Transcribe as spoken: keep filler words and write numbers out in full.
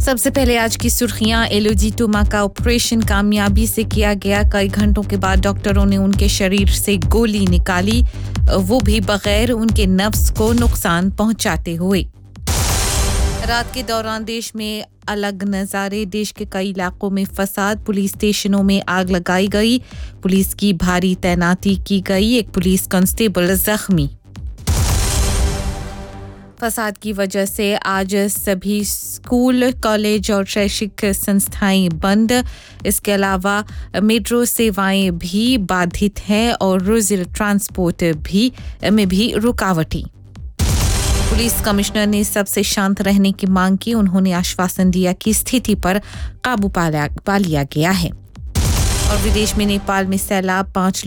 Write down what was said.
सबसे पहले आज की सुर्खियां। एलोजी टोमा का ऑपरेशन कामयाबी से किया गया। कई घंटों के बाद डॉक्टरों ने उनके शरीर से गोली निकाली, वो भी बगैर उनके नफ्स को नुकसान पहुंचाते हुए। रात के दौरान देश में अलग नज़ारे। देश के कई इलाकों में फसाद, पुलिस स्टेशनों में आग लगाई गई, पुलिस की भारी तैनाती की गई, एक पुलिस कांस्टेबल जख्मी। फसाद की वजह से आज सभी स्कूल, कॉलेज और शैक्षिक संस्थाएं बंद। इसके अलावा मेट्रो सेवाएं भी बाधित हैं और रूरल ट्रांसपोर्ट भी में भी रुकावटें। पुलिस कमिश्नर ने सबसे शांत रहने की मांग की। उन्होंने आश्वासन दिया कि स्थिति पर काबू पा लिया गया है। और विदेश में नेपाल में सैलाब, पांच